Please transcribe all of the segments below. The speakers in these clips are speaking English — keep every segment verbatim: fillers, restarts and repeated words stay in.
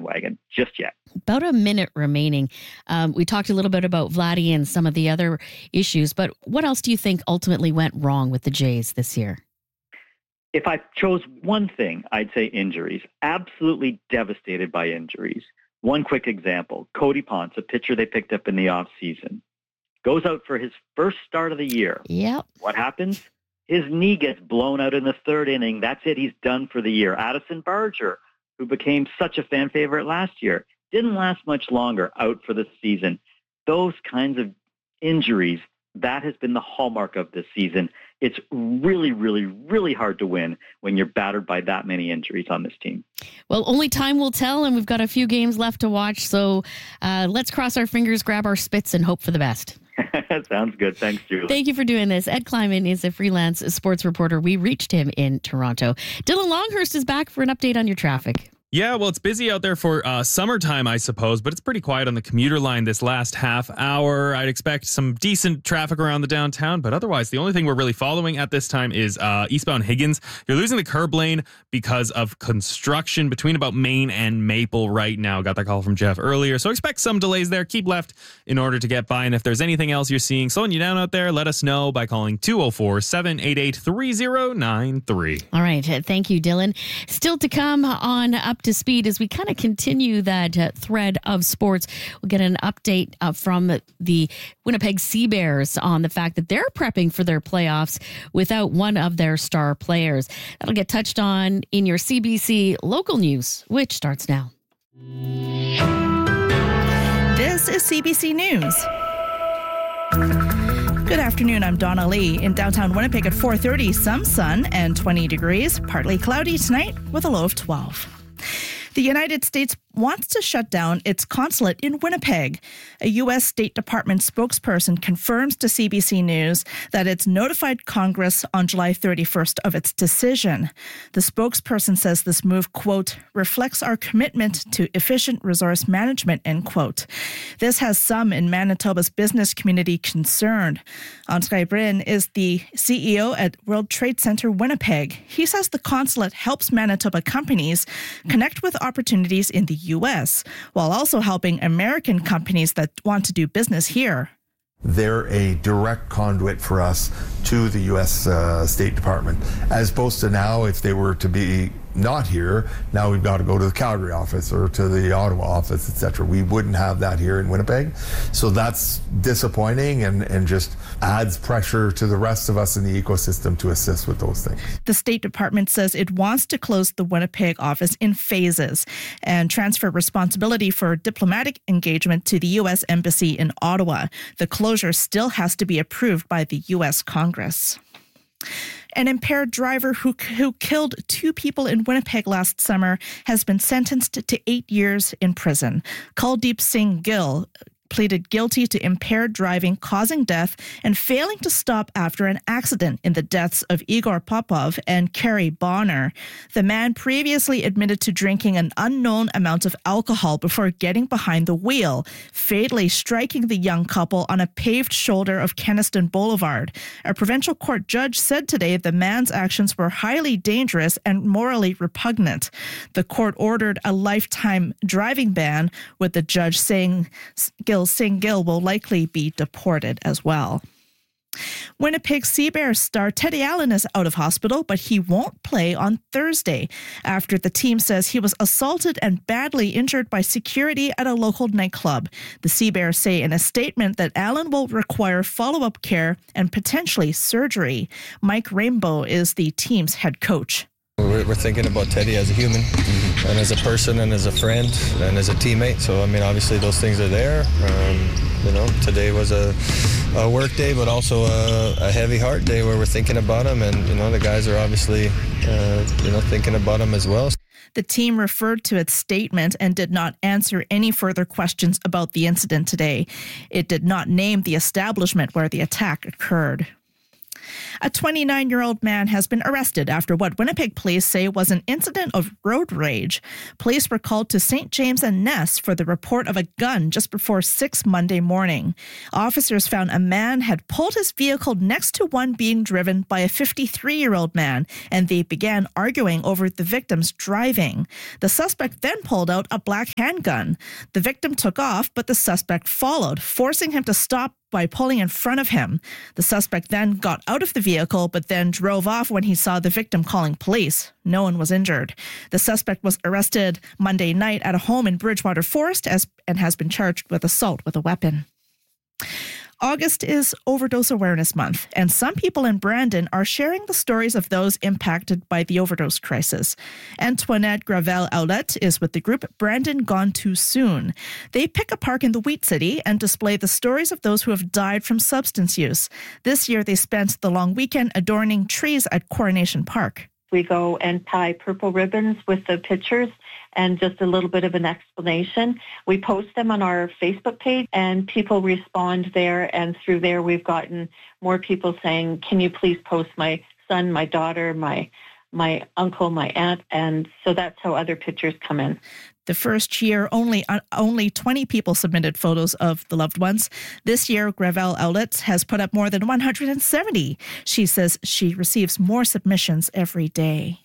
bandwagon just yet. About a minute remaining. Um, we talked a little bit about Vladdy and some of the other issues, but what else do you think ultimately went wrong with the Jays this year? If I chose one thing, I'd say injuries. Absolutely devastated by injuries. One quick example, Cody Ponce, a pitcher they picked up in the offseason, goes out for his first start of the year. Yep. What happens? His knee gets blown out in the third inning. That's it. He's done for the year. Addison Barger, who became such a fan favorite last year, didn't last much longer, out for the season. Those kinds of injuries, that has been the hallmark of this season. It's really, really, really hard to win when you're battered by that many injuries on this team. Well, only time will tell, and we've got a few games left to watch. So uh, let's cross our fingers, grab our spits, and hope for the best. Sounds good. Thanks, Julie. Thank you for doing this. Ed Kleiman is a freelance sports reporter. We reached him in Toronto. Dylan Longhurst is back for an update on your traffic. Yeah, well, it's busy out there for uh, summertime, I suppose, but it's pretty quiet on the commuter line this last half hour. I'd expect some decent traffic around the downtown, but otherwise, the only thing we're really following at this time is uh, eastbound Higgins. You're losing the curb lane because of construction between about Main and Maple right now. Got that call from Jeff earlier, so expect some delays there. Keep left in order to get by, and if there's anything else you're seeing slowing you down out there, let us know by calling two oh four, seven eight eight, three oh nine three. All right. Thank you, Dylan. Still to come on Up to Speed as we kind of continue that uh, thread of sports. We'll get an update uh, from the Winnipeg Sea Bears on the fact that they're prepping for their playoffs without one of their star players. That'll get touched on in your C B C local news, which starts now. This is C B C News. Good afternoon, I'm Donna Lee. In downtown Winnipeg at four thirty, some sun and twenty degrees, partly cloudy tonight with a low of twelve. The United States wants to shut down its consulate in Winnipeg. A U S State Department spokesperson confirms to C B C News that it's notified Congress on July thirty-first of its decision. The spokesperson says this move, quote, reflects our commitment to efficient resource management, end quote. This has some in Manitoba's business community concerned. André Bryn is the C E O at World Trade Center Winnipeg. He says the consulate helps Manitoba companies connect with opportunities in the U S, while also helping American companies that want to do business here. They're a direct conduit for us to the U S uh, State Department, as opposed to now, if they were to be not here, now we've got to go to the Calgary office or to the Ottawa office, et cetera. We wouldn't have that here in Winnipeg. So that's disappointing and, and just adds pressure to the rest of us in the ecosystem to assist with those things. The State Department says it wants to close the Winnipeg office in phases and transfer responsibility for diplomatic engagement to the U S Embassy in Ottawa. The closure still has to be approved by the U S Congress. An impaired driver who who killed two people in Winnipeg last summer has been sentenced to eight years in prison. Kuldeep Singh Gill pleaded guilty to impaired driving causing death and failing to stop after an accident in the deaths of Igor Popov and Kerry Bonner. The man previously admitted to drinking an unknown amount of alcohol before getting behind the wheel, fatally striking the young couple on a paved shoulder of Kenaston Boulevard. A provincial court judge said today the man's actions were highly dangerous and morally repugnant. The court ordered a lifetime driving ban, with the judge saying Gill Singh Gill will likely be deported as well. Winnipeg Sea Bears star Teddy Allen is out of hospital, but he won't play on Thursday after the team says he was assaulted and badly injured by security at a local nightclub. The Sea Bears say in a statement that Allen will require follow-up care and potentially surgery. Mike Rainbow is the team's head coach. We're, we're thinking about Teddy as a human mm-hmm. and as a person and as a friend and as a teammate. So, I mean, obviously those things are there. Um, you know, today was a, a work day, but also a, a heavy heart day where we're thinking about him. And, you know, the guys are obviously, uh, you know, thinking about him as well. The team referred to its statement and did not answer any further questions about the incident today. It did not name the establishment where the attack occurred. A twenty-nine-year-old man has been arrested after what Winnipeg police say was an incident of road rage. Police were called to Saint James and Ness for the report of a gun just before six Monday morning. Officers found a man had pulled his vehicle next to one being driven by a fifty-three-year-old man, and they began arguing over the victim's driving. The suspect then pulled out a black handgun. The victim took off, but the suspect followed, forcing him to stop by pulling in front of him. The suspect then got out of the vehicle, but then drove off when he saw the victim calling police. No one was injured. The suspect was arrested Monday night at a home in Bridgewater Forest as, and has been charged with assault with a weapon. August is Overdose Awareness Month, and some people in Brandon are sharing the stories of those impacted by the overdose crisis. Antoinette Gravel-Ouellette is with the group Brandon Gone Too Soon. They pick a park in the Wheat City and display the stories of those who have died from substance use. This year, they spent the long weekend adorning trees at Coronation Park. We go and tie purple ribbons with the pictures and just a little bit of an explanation. We post them on our Facebook page and people respond there. And through there, we've gotten more people saying, can you please post my son, my daughter, my my uncle, my aunt? And so that's how other pictures come in. The first year, only uh, only twenty people submitted photos of the loved ones. This year, Gravel-Ouellette has put up more than one hundred seventy. She says she receives more submissions every day.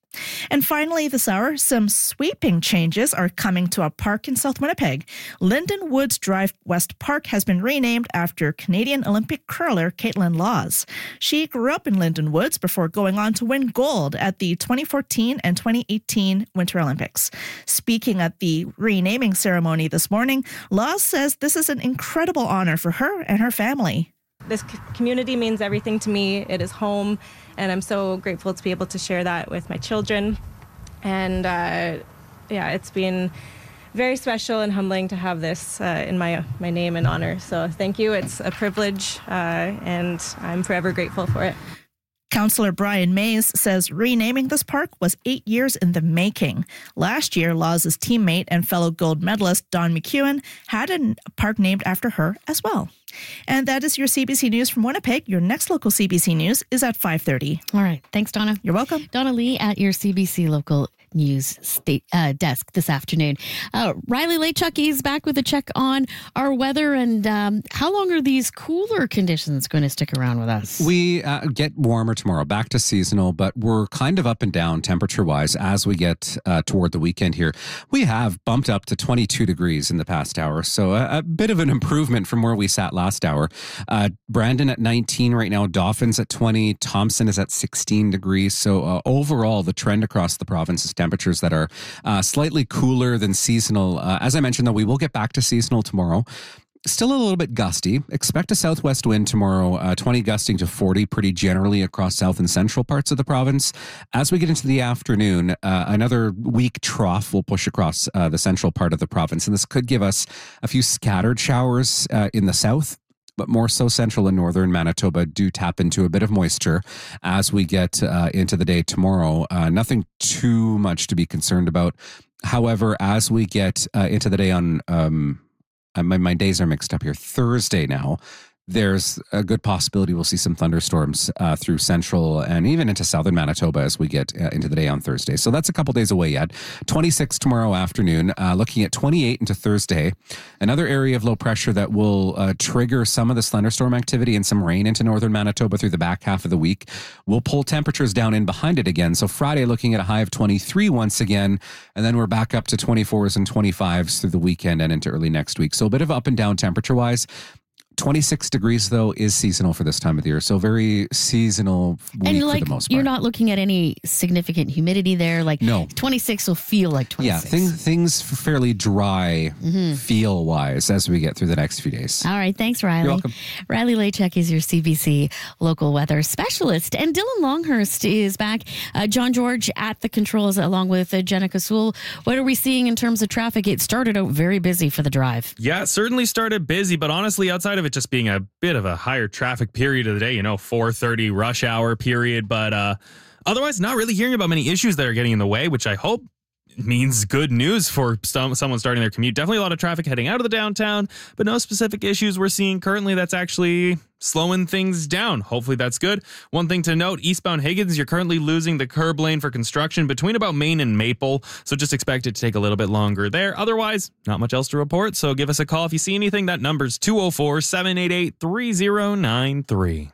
And finally, this hour, some sweeping changes are coming to a park in South Winnipeg. Linden Woods Drive West Park has been renamed after Canadian Olympic curler Caitlin Laws. She grew up in Linden Woods before going on to win gold at the twenty fourteen and twenty eighteen Winter Olympics. Speaking at the renaming ceremony this morning, Laws says this is an incredible honor for her and her family. This community means everything to me. It is home, and I'm so grateful to be able to share that with my children. And uh, yeah, it's been very special and humbling to have this uh, in my my name and honor. So thank you. It's a privilege, uh, and I'm forever grateful for it. Councillor Brian Mays says renaming this park was eight years in the making. Last year, Laws' teammate and fellow gold medalist Don McEwen had a park named after her as well. And that is your C B C News from Winnipeg. Your next local C B C News is at five thirty. All right. Thanks, Donna. You're welcome. Donna Lee at your C B C local news state uh, desk this afternoon. Uh, Riley Lachuk is back with a check on our weather and um, how long are these cooler conditions going to stick around with us? We uh, get warmer tomorrow, back to seasonal, but we're kind of up and down temperature-wise as we get uh, toward the weekend here. We have bumped up to twenty-two degrees in the past hour, so a, a bit of an improvement from where we sat last hour. Uh, Brandon at nineteen right now, Dauphin's at twenty, Thompson is at sixteen degrees. So uh, overall, the trend across the province is temperatures that are uh, slightly cooler than seasonal. Uh, as I mentioned, though, we will get back to seasonal tomorrow. Still a little bit gusty. Expect a southwest wind tomorrow, uh, twenty gusting to forty pretty generally across south and central parts of the province. As we get into the afternoon, uh, another weak trough will push across uh, the central part of the province, and this could give us a few scattered showers uh, in the south. But more so central and northern Manitoba do tap into a bit of moisture as we get uh, into the day tomorrow. Uh, nothing too much to be concerned about. However, as we get uh, into the day on, um, my, my days are mixed up here, Thursday now, there's a good possibility we'll see some thunderstorms uh, through central and even into southern Manitoba as we get uh, into the day on Thursday. So that's a couple days away yet. twenty-six tomorrow afternoon, uh, looking at twenty-eight into Thursday. Another area of low pressure that will uh, trigger some of this thunderstorm activity and some rain into northern Manitoba through the back half of the week will pull temperatures down in behind it again. So Friday looking at a high of twenty-three once again, and then we're back up to twenty-fours and twenty-fives through the weekend and into early next week. So a bit of up and down temperature-wise. twenty-six degrees, though, is seasonal for this time of the year. So very seasonal week and like, for the most part. You're not looking at any significant humidity there. Like no. twenty-six will feel like twenty-six. Yeah, things, things fairly dry mm-hmm. feel-wise as we get through the next few days. All right. Thanks, Riley. You're welcome. Riley Lachuk is your C B C local weather specialist. And Dylan Longhurst is back. Uh, John George at the controls along with uh, Jenica Sewell. What are we seeing in terms of traffic? It started out very busy for the drive. Yeah, it certainly started busy, but honestly, outside of it just being a bit of a higher traffic period of the day, you know, four thirty rush hour period, but uh, otherwise not really hearing about many issues that are getting in the way, which I hope means good news for some, someone starting their commute. Definitely a lot of traffic heading out of the downtown, but no specific issues we're seeing currently that's actually slowing things down. Hopefully that's good. One thing to note, eastbound Higgins, you're currently losing the curb lane for construction between about Main and Maple, so just expect it to take a little bit longer there. Otherwise, not much else to report, so give us a call if you see anything. That number's two oh four, seven eight eight, three oh nine three.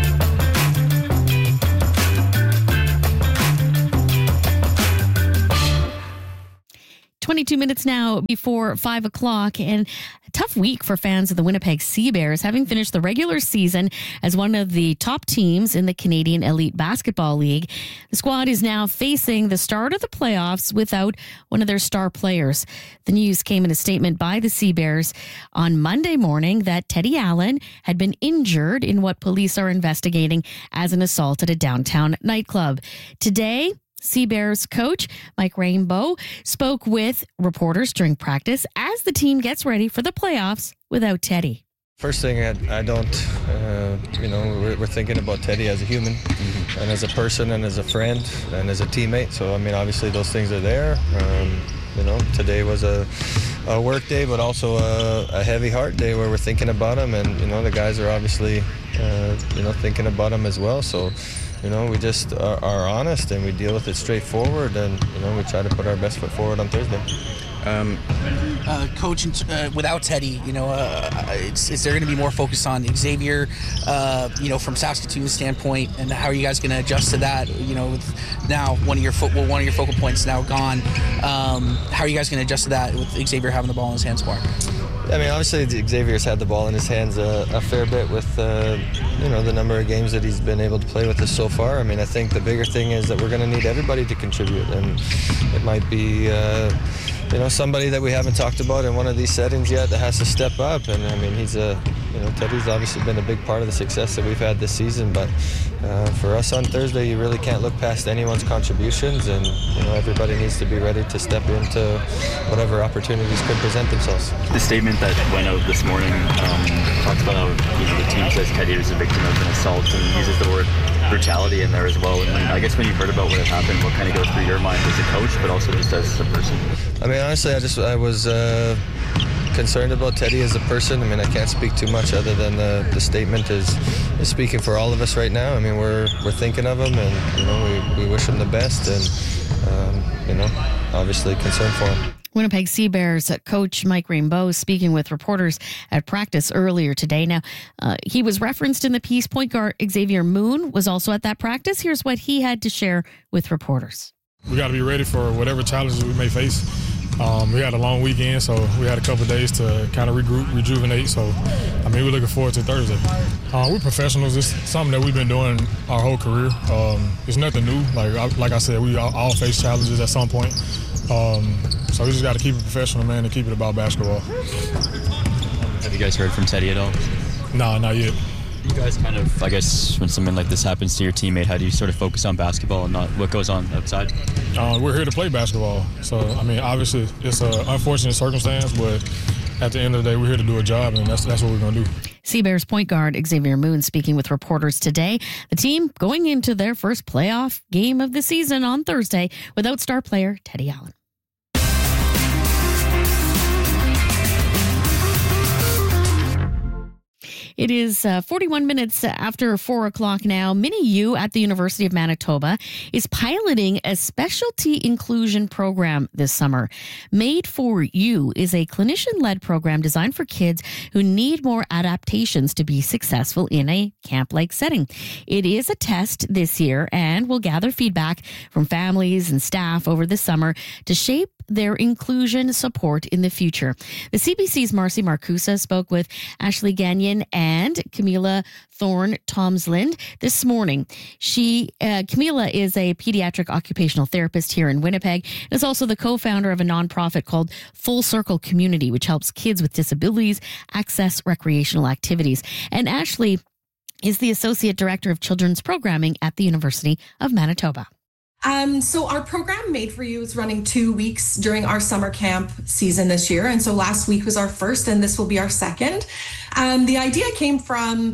twenty-two minutes now before five o'clock, and a tough week for fans of the Winnipeg Sea Bears, having finished the regular season as one of the top teams in the Canadian Elite Basketball League. The squad is now facing the start of the playoffs without one of their star players. The news came in a statement by the Sea Bears on Monday morning that Teddy Allen had been injured in what police are investigating as an assault at a downtown nightclub. Today, Sea Bears coach Mike Rainbow spoke with reporters during practice as the team gets ready for the playoffs without Teddy. First thing, I, I don't, uh, you know, we're, we're thinking about Teddy as a human mm-hmm. and as a person and as a friend and as a teammate. So, I mean, obviously those things are there. Um, you know, today was a, a work day, but also a, a heavy heart day where we're thinking about him. And, you know, the guys are obviously, uh, you know, thinking about him as well. So, you know, we just are, are honest and we deal with it straightforward, and, you know, we try to put our best foot forward on Thursday. Um, uh, coach, uh, without Teddy, you know, uh, it's, is there going to be more focus on Xavier, uh, you know, from Saskatoon's standpoint, and how are you guys going to adjust to that? You know, with now one of your fo- well, one of your focal points now gone. Um, how are you guys going to adjust to that with Xavier having the ball in his hands more? I mean, obviously Xavier's had the ball in his hands a, a fair bit with, uh, you know, the number of games that he's been able to play with us so far. I mean, I think the bigger thing is that we're going to need everybody to contribute, and it might be, uh, you know, somebody that we haven't talked about in one of these settings yet that has to step up. And I mean, he's a, you know, Teddy's obviously been a big part of the success that we've had this season, but uh, for us on Thursday, you really can't look past anyone's contributions, and, you know, everybody needs to be ready to step into whatever opportunities could present themselves. The statement that went out this morning um, talks about how, you know, the team says Teddy was a victim of an assault and uses the word brutality in there as well. And when, I guess when you heard about what had happened, what kind of goes through your mind as a coach, but also just as a person? I mean, honestly, I just I was uh, concerned about Teddy as a person. I mean, I can't speak too much other than the, the statement is, is speaking for all of us right now. I mean, we're we're thinking of him, and, you know, we, we wish him the best, and um, you know, obviously concerned for him. Winnipeg Sea Bears coach Mike Rainbow speaking with reporters at practice earlier today. Now, uh, he was referenced in the piece. Point guard Xavier Moon was also at that practice. Here's what he had to share with reporters. We got to be ready for whatever challenges we may face. Um, we had a long weekend, so we had a couple of days to kind of regroup, rejuvenate. So, I mean, we're looking forward to Thursday. Uh, we're professionals. It's something that we've been doing our whole career. Um, it's nothing new. Like, like I said, we all, all face challenges at some point. Um, so we just got to keep it professional, man, and keep it about basketball. Have you guys heard from Teddy at all? No, not yet. You guys kind of, I guess, when something like this happens to your teammate, how do you sort of focus on basketball and not what goes on outside? Uh, we're here to play basketball. So, I mean, obviously, it's an unfortunate circumstance, but at the end of the day, we're here to do a job, and that's that's what we're going to do. Sea Bears point guard Xavier Moon speaking with reporters today. The team going into their first playoff game of the season on Thursday without star player Teddy Allen. It is uh, forty-one minutes after four o'clock now. Mini U at the University of Manitoba is piloting a specialty inclusion program this summer. Made for You is a clinician-led program designed for kids who need more adaptations to be successful in a camp-like setting. It is a test this year and will gather feedback from families and staff over the summer to shape their inclusion support in the future. The C B C's Marcy Marcusa spoke with Ashley Gagnon and Camila Thorne Tomslind this morning. She, uh, Camila is a pediatric occupational therapist here in Winnipeg and is also the co-founder of a nonprofit called Full Circle Community, which helps kids with disabilities access recreational activities. And Ashley is the Associate Director of Children's Programming at the University of Manitoba. Um, so our program Made for You is running two weeks during our summer camp season this year. And so last week was our first and this will be our second. Um, the idea came from,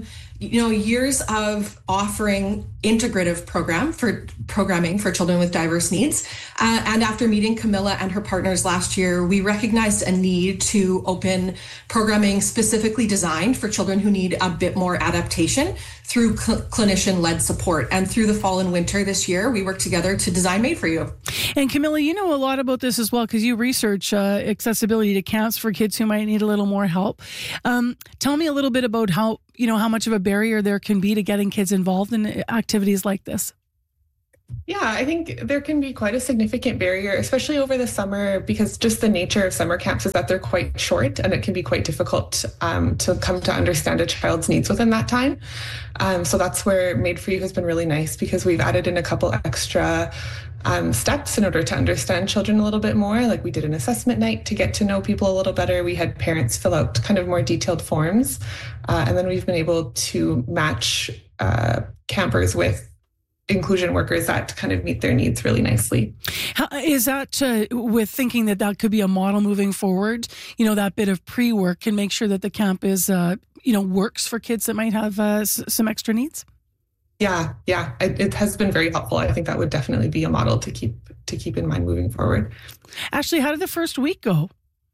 you know, years of offering integrative program for programming for children with diverse needs. Uh, and after meeting Camilla and her partners last year, we recognized a need to open programming specifically designed for children who need a bit more adaptation through cl- clinician-led support. And through the fall and winter this year, we worked together to design Made for You. And Camilla, you know a lot about this as well because you research uh, accessibility to camps for kids who might need a little more help. Um, tell me a little bit about how, you know, how much of a barrier there can be to getting kids involved in activities like this. Yeah, I think there can be quite a significant barrier, especially over the summer, because just the nature of summer camps is that they're quite short and it can be quite difficult um, to come to understand a child's needs within that time. Um, so that's where Made for You has been really nice because we've added in a couple extra um, steps in order to understand children a little bit more. Like we did an assessment night to get to know people a little better. We had parents fill out kind of more detailed forms. Uh, and then we've been able to match uh, campers with inclusion workers that kind of meet their needs really nicely. How, is that uh, with thinking that that could be a model moving forward? You know, that bit of pre-work can make sure that the camp is, uh, you know, works for kids that might have uh, s- some extra needs? Yeah, yeah, it, it has been very helpful. I think that would definitely be a model to keep to keep in mind moving forward. Ashley, how did the first week go?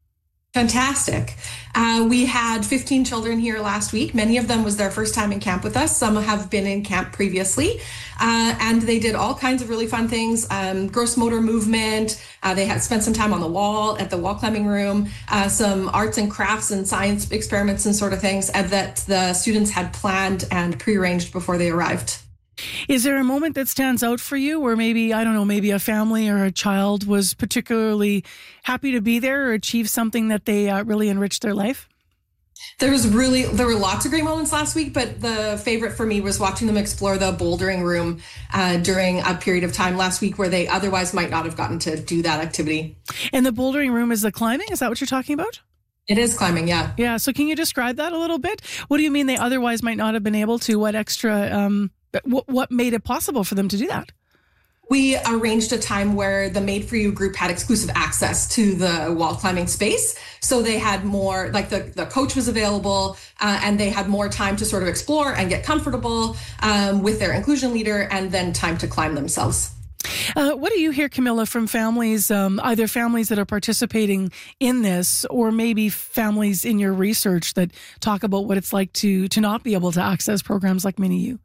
Fantastic. Uh, we had fifteen children here last week. Many of them was their first time in camp with us. Some have been in camp previously. Uh, and they did all kinds of really fun things. Um, gross motor movement. Uh, they had spent some time on the wall at the wall climbing room, uh, some arts and crafts and science experiments and sort of things and that the students had planned and prearranged before they arrived. Is there a moment that stands out for you where maybe, I don't know, maybe a family or a child was particularly happy to be there or achieve something that they uh, really enriched their life? There was really, there were lots of great moments last week, but the favorite for me was watching them explore the bouldering room uh, during a period of time last week where they otherwise might not have gotten to do that activity. And the bouldering room is the climbing? Is that what you're talking about? It is climbing, yeah. Yeah. So can you describe that a little bit? What do you mean they otherwise might not have been able to? What extra, um, what, what made it possible for them to do that? We arranged a time where the Made for You group had exclusive access to the wall climbing space. So they had more, like the, the coach was available uh, and they had more time to sort of explore and get comfortable um, with their inclusion leader and then time to climb themselves. Uh, what do you hear, Camilla, from families, um, either families that are participating in this or maybe families in your research that talk about what it's like to to not be able to access programs like Mini U?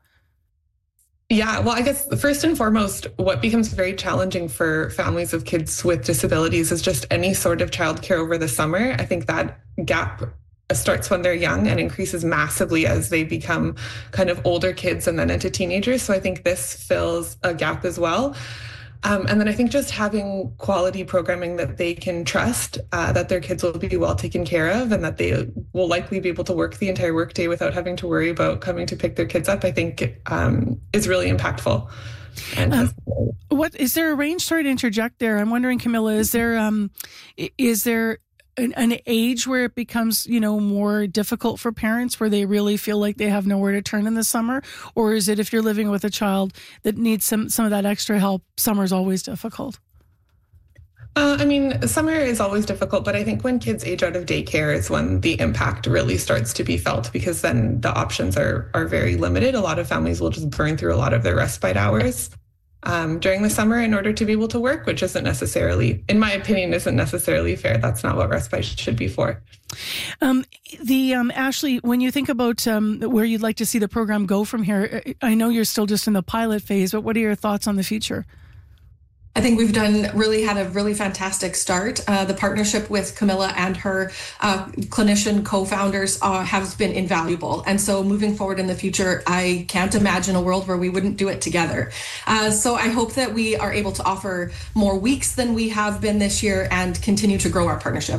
Yeah, well, I guess first and foremost, what becomes very challenging for families of kids with disabilities is just any sort of childcare over the summer. I think that gap starts when they're young and increases massively as they become kind of older kids and then into teenagers. So I think this fills a gap as well. Um, and then I think just having quality programming that they can trust, uh, that their kids will be well taken care of and that they will likely be able to work the entire workday without having to worry about coming to pick their kids up, I think um, is really impactful. And um, what is there a range? Sorry to interject there. I'm wondering, Camilla, is there um, is there An, an age where it becomes, you know, more difficult for parents where they really feel like they have nowhere to turn in the summer? Or is it if you're living with a child that needs some, some of that extra help, summer's always difficult? Uh, I mean, summer is always difficult, but I think when kids age out of daycare is when the impact really starts to be felt because then the options are are very limited. A lot of families will just burn through a lot of their respite hours Um, during the summer in order to be able to work, which isn't necessarily, in my opinion, isn't necessarily fair. That's not what respite should be for. Um, the um, Ashley, when you think about um, where you'd like to see the program go from here, I know you're still just in the pilot phase, but what are your thoughts on the future? I think we've done really had a really fantastic start. Uh, the partnership with Camilla and her uh, clinician co-founders uh, has been invaluable. And so moving forward in the future, I can't imagine a world where we wouldn't do it together. Uh, so I hope that we are able to offer more weeks than we have been this year and continue to grow our partnership.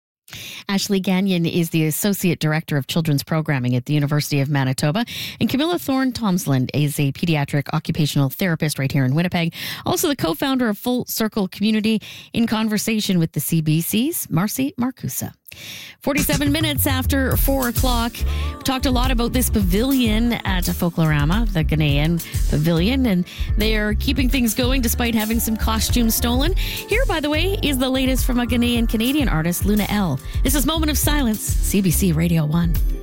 Ashley Gagnon is the Associate Director of Children's Programming at the University of Manitoba. And Camilla Thorne-Tomsland is a pediatric occupational therapist right here in Winnipeg. Also the co-founder of Full Circle Community, in conversation with the C B C's Marcy Marcusa. forty-seven minutes after four o'clock. We talked a lot about this pavilion at Folklorama, the Ghanaian pavilion, and they are keeping things going despite having some costumes stolen. Here, by the way, is the latest from a Ghanaian Canadian artist, Luna L. This is Moment of Silence, C B C Radio one.